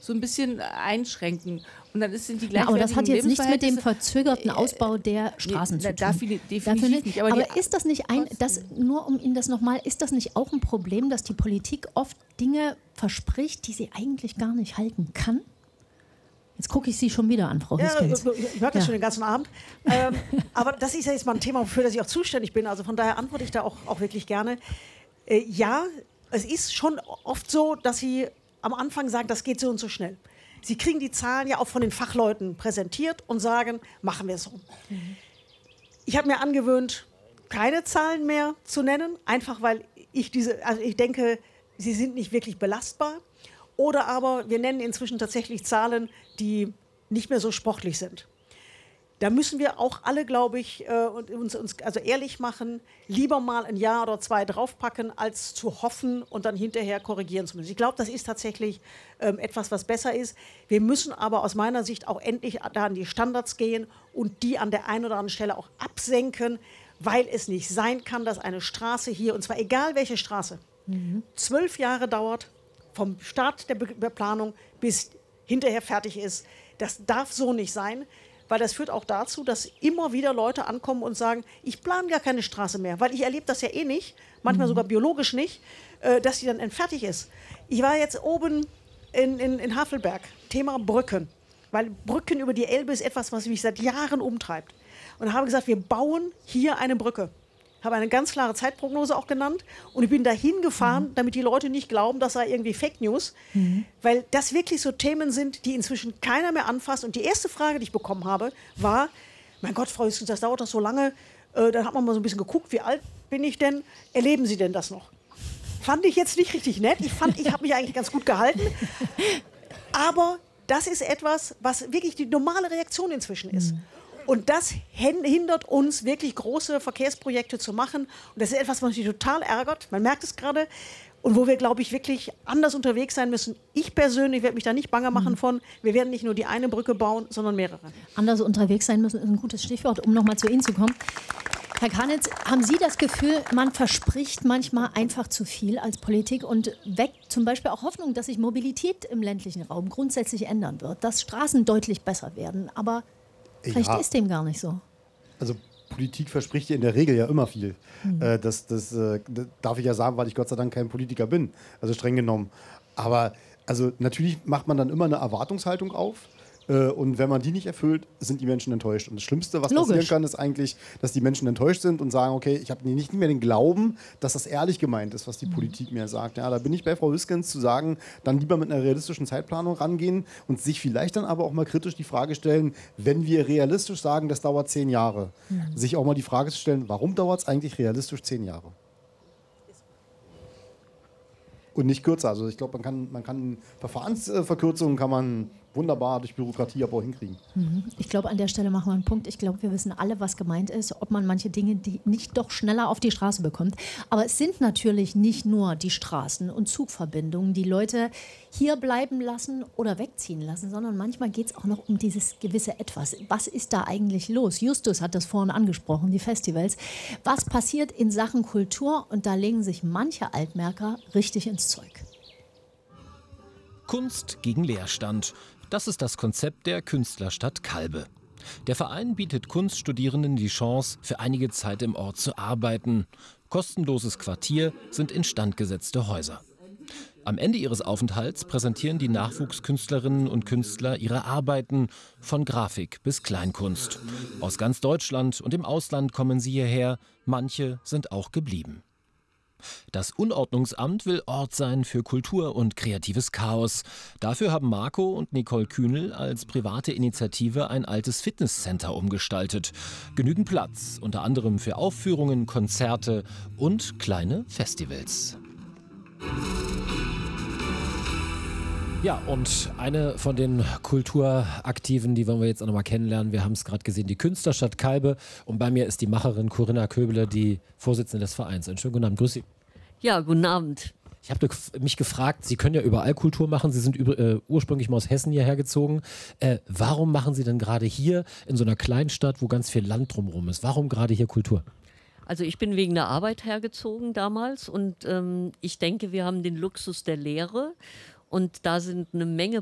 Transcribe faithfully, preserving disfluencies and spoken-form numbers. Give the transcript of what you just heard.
so ein bisschen einschränken. Und dann sind die ja, aber das hat jetzt nichts mit dem verzögerten äh, Ausbau der Straßen nee, zu tun. Dafür, definitiv dafür nicht. nicht. Aber, Aber, aber ist das nicht ein, das, nur um Ihnen das nochmal, ist das nicht auch ein Problem, dass die Politik oft Dinge verspricht, die sie eigentlich gar nicht halten kann? Jetzt gucke ich Sie schon wieder an, Frau Hüskens. Ja, ich höre das ja schon den ganzen Abend. Ähm, aber das ist ja jetzt mal ein Thema, für das ich auch zuständig bin. Also von daher antworte ich da auch, auch wirklich gerne. Äh, ja, es ist schon oft so, dass Sie am Anfang sagen, das geht so und so schnell. Sie kriegen die Zahlen ja auch von den Fachleuten präsentiert und sagen, machen wir es so. Mhm. Ich habe mir angewöhnt, keine Zahlen mehr zu nennen, einfach weil ich diese, also ich denke, sie sind nicht wirklich belastbar. Oder aber wir nennen inzwischen tatsächlich Zahlen, die nicht mehr so sportlich sind. Da müssen wir auch alle, glaube ich, äh, uns, uns also ehrlich machen, lieber mal ein Jahr oder zwei draufpacken, als zu hoffen und dann hinterher korrigieren zu müssen. Ich glaube, das ist tatsächlich ähm, etwas, was besser ist. Wir müssen aber aus meiner Sicht auch endlich da an die Standards gehen und die an der einen oder anderen Stelle auch absenken, weil es nicht sein kann, dass eine Straße hier, und zwar egal welche Straße, mhm. zwölf Jahre dauert, vom Start der Be- Planung bis hinterher fertig ist. Das darf so nicht sein, weil das führt auch dazu, dass immer wieder Leute ankommen und sagen, ich plane gar keine Straße mehr, weil ich erlebe das ja eh nicht, manchmal sogar biologisch nicht, äh, dass die dann fertig ist. Ich war jetzt oben in, in, in Havelberg, Thema Brücken, weil Brücken über die Elbe ist etwas, was mich seit Jahren umtreibt. Und habe gesagt, wir bauen hier eine Brücke. Habe eine ganz klare Zeitprognose auch genannt und ich bin dahin gefahren, mhm. damit die Leute nicht glauben, das sei irgendwie Fake News, mhm. weil das wirklich so Themen sind, die inzwischen keiner mehr anfasst. Und die erste Frage, die ich bekommen habe, war, mein Gott, Frau Hüskens, das dauert doch so lange. Äh, dann hat man mal so ein bisschen geguckt, wie alt bin ich denn? Erleben Sie denn das noch? Fand ich jetzt nicht richtig nett. Ich fand, ich habe mich eigentlich ganz gut gehalten. Aber das ist etwas, was wirklich die normale Reaktion inzwischen ist. Mhm. Und das hindert uns, wirklich große Verkehrsprojekte zu machen. Und das ist etwas, was mich total ärgert. Man merkt es gerade. Und wo wir, glaube ich, wirklich anders unterwegs sein müssen. Ich persönlich werde mich da nicht bange machen von. Wir werden nicht nur die eine Brücke bauen, sondern mehrere. Anders unterwegs sein müssen ist ein gutes Stichwort, um nochmal zu Ihnen zu kommen. Herr Kanitz, haben Sie das Gefühl, man verspricht manchmal einfach zu viel als Politik und weckt zum Beispiel auch Hoffnung, dass sich Mobilität im ländlichen Raum grundsätzlich ändern wird, dass Straßen deutlich besser werden, aber vielleicht ja. ist dem gar nicht so. Also Politik verspricht ja in der Regel ja immer viel. Mhm. Äh, das, das, äh, das darf ich ja sagen, weil ich Gott sei Dank kein Politiker bin, also streng genommen. Aber also natürlich macht man dann immer eine Erwartungshaltung auf. Und wenn man die nicht erfüllt, sind die Menschen enttäuscht. Und das Schlimmste, was Logisch. passieren kann, ist eigentlich, dass die Menschen enttäuscht sind und sagen, okay, ich habe nicht mehr den Glauben, dass das ehrlich gemeint ist, was die mhm. Politik mir sagt. Ja, da bin ich bei Frau Hüskens zu sagen, dann lieber mit einer realistischen Zeitplanung rangehen und sich vielleicht dann aber auch mal kritisch die Frage stellen, wenn wir realistisch sagen, das dauert zehn Jahre, mhm. sich auch mal die Frage zu stellen, warum dauert es eigentlich realistisch zehn Jahre? Und nicht kürzer. Also ich glaube, man kann, man kann Verfahrensverkürzungen kann man wunderbar durch Bürokratieabbau hinkriegen. Ich glaube, an der Stelle machen wir einen Punkt. Ich glaube, wir wissen alle, was gemeint ist, ob man manche Dinge die nicht doch schneller auf die Straße bekommt. Aber es sind natürlich nicht nur die Straßen und Zugverbindungen, die Leute hier bleiben lassen oder wegziehen lassen, sondern manchmal geht es auch noch um dieses gewisse Etwas. Was ist da eigentlich los? Justus hat das vorhin angesprochen, die Festivals. Was passiert in Sachen Kultur? Und da legen sich manche Altmärker richtig ins Zeug. Kunst gegen Leerstand. Das ist das Konzept der Künstlerstadt Calbe. Der Verein bietet Kunststudierenden die Chance, für einige Zeit im Ort zu arbeiten. Kostenloses Quartier sind instand gesetzte Häuser. Am Ende ihres Aufenthalts präsentieren die Nachwuchskünstlerinnen und Künstler ihre Arbeiten, von Grafik bis Kleinkunst. Aus ganz Deutschland und im Ausland kommen sie hierher, manche sind auch geblieben. Das Unordnungsamt will Ort sein für Kultur und kreatives Chaos. Dafür haben Marco und Nicole Kühnel als private Initiative ein altes Fitnesscenter umgestaltet. Genügend Platz, unter anderem für Aufführungen, Konzerte und kleine Festivals. Ja, und eine von den Kulturaktiven, die wollen wir jetzt auch noch mal kennenlernen. Wir haben es gerade gesehen, die Künstlerstadt Calbe. Und bei mir ist die Macherin Corinna Köbele, die Vorsitzende des Vereins. Einen schönen guten Abend, grüß Sie. Ja, guten Abend. Ich habe mich gefragt, Sie können ja überall Kultur machen. Sie sind über, äh, ursprünglich mal aus Hessen hierher gezogen. Äh, warum machen Sie denn gerade hier in so einer Kleinstadt, wo ganz viel Land drumherum ist? Warum gerade hier Kultur? Also ich bin wegen der Arbeit hergezogen damals und ähm, ich denke, wir haben den Luxus der Lehre. Und da sind eine Menge